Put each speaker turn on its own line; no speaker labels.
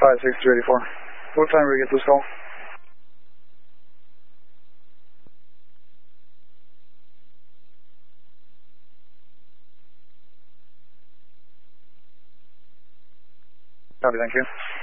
56284. What time will we get this call? Copy, thank you.